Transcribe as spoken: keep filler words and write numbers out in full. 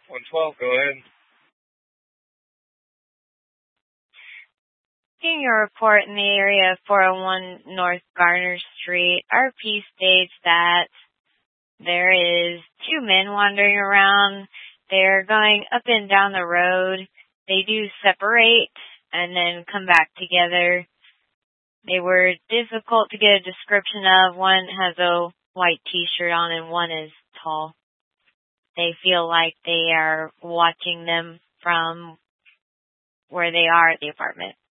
one twelve, go ahead. Getting a report in the area of four oh one North Garner Street. R P states that there is two men wandering around. They're going up and down the road. They do separate and then come back together. They were difficult to get a description of. One has a white t-shirt on and one is tall. They feel like they are watching them from where they are at the apartment.